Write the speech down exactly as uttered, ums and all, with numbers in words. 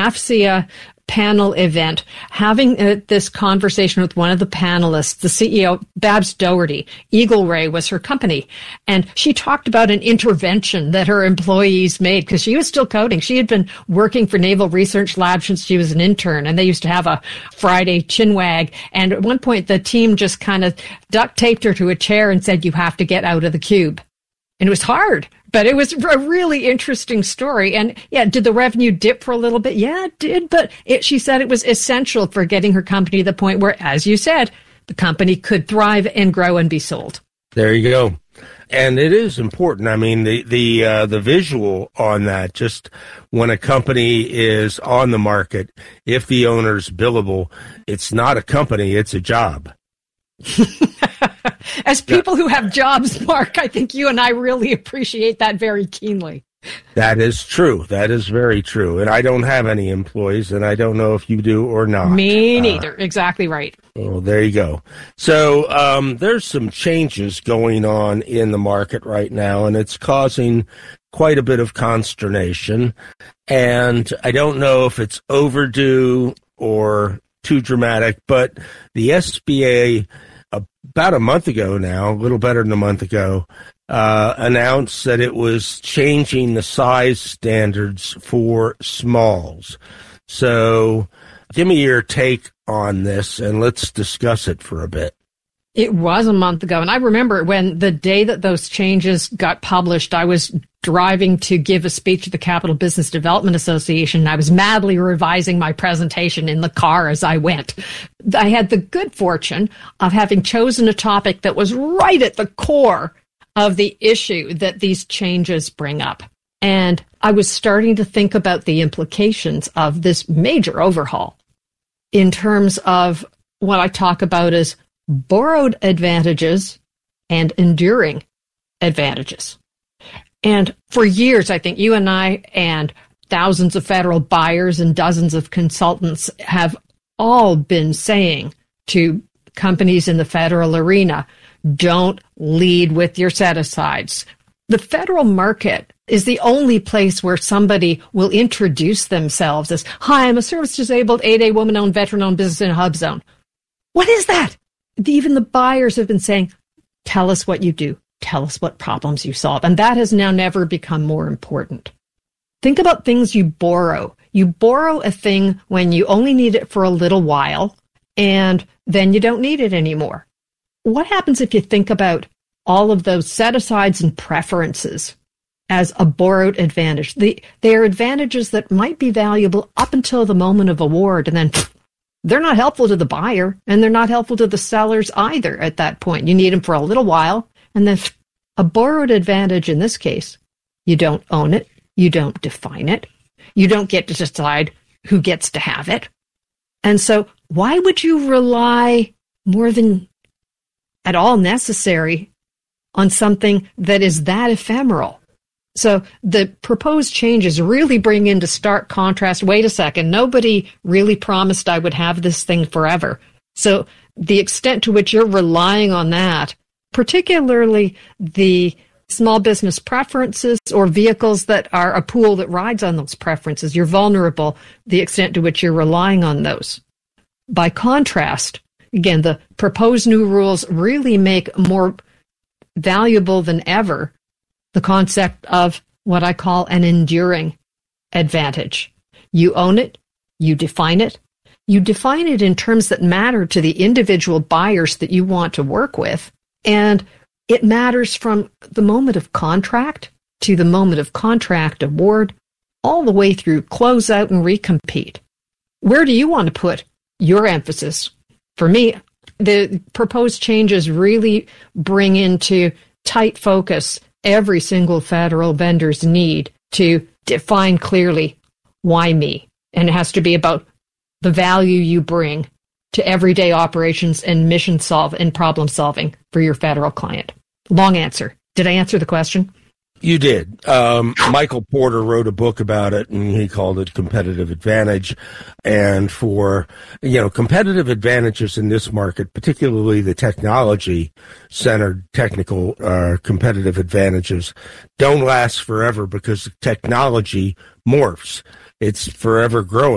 AFCEA panel event, having uh, this conversation with one of the panelists, the C E O, Babs Doherty. Eagle Ray was her company. And she talked about an intervention that her employees made because she was still coding. She had been working for Naval Research Lab since she was an intern, and they used to have a Friday chinwag. And at one point, the team just kind of duct taped her to a chair and said, "You have to get out of the cube." And it was hard. But it was a really interesting story. And yeah, did the revenue dip for a little bit? Yeah, it did. But it, she said it was essential for getting her company to the point where, as you said, the company could thrive and grow and be sold. There you go. And it is important. I mean, the, the, uh, the visual on that, just when a company is on the market, if the owner's billable, it's not a company, it's a job. As people who have jobs, Mark, I think you and I really appreciate that very keenly. That is true. That is very true. And I don't have any employees, and I don't know if you do or not. Me neither. Uh, exactly right. Well, there you go. So um, there's some changes going on in the market right now, and it's causing quite a bit of consternation. And I don't know if it's overdue or too dramatic, but the S B A, about a month ago now, a little better than a month ago, uh, announced that it was changing the size standards for smalls. So give me your take on this, and let's discuss it for a bit. It was a month ago, and I remember when the day that those changes got published, I was driving to give a speech at the Capital Business Development Association, and I was madly revising my presentation in the car as I went. I had the good fortune of having chosen a topic that was right at the core of the issue that these changes bring up. And I was starting to think about the implications of this major overhaul in terms of what I talk about as borrowed advantages and enduring advantages. And for years, I think you and I and thousands of federal buyers and dozens of consultants have all been saying to companies in the federal arena, don't lead with your set-asides. The federal market is the only place where somebody will introduce themselves as, hi, I'm a service-disabled, eight A woman-owned, veteran-owned business in a hub zone. What is that? Even the buyers have been saying, tell us what you do. Tell us what problems you solve. And that has now never become more important. Think about things you borrow. You borrow a thing when you only need it for a little while, and then you don't need it anymore. What happens if you think about all of those set-asides and preferences as a borrowed advantage? The, they are advantages that might be valuable up until the moment of award, and then pff, they're not helpful to the buyer, and they're not helpful to the sellers either at that point. You need them for a little while, and then a borrowed advantage in this case, you don't own it, you don't define it, you don't get to decide who gets to have it. And so why would you rely more than at all necessary on something that is that ephemeral? So the proposed changes really bring into stark contrast, wait a second, nobody really promised I would have this thing forever. So the extent to which you're relying on that, particularly the small business preferences or vehicles that are a pool that rides on those preferences, you're vulnerable, the extent to which you're relying on those. By contrast, again, the proposed new rules really make more valuable than ever the concept of what I call an enduring advantage. You own it, you define it, you define it in terms that matter to the individual buyers that you want to work with, and it matters from the moment of contract to the moment of contract award, all the way through closeout and recompete. Where do you want to put your emphasis? For me, the proposed changes really bring into tight focus every single federal vendor's need to define clearly why me. And it has to be about the value you bring to everyday operations and mission solve and problem solving for your federal client. Long answer. Did I answer the question? You did. Um, Michael Porter wrote a book about it, and he called it Competitive Advantage. And for, you know, competitive advantages in this market, particularly the technology-centered technical uh, competitive advantages, don't last forever because technology morphs. It's forever growing.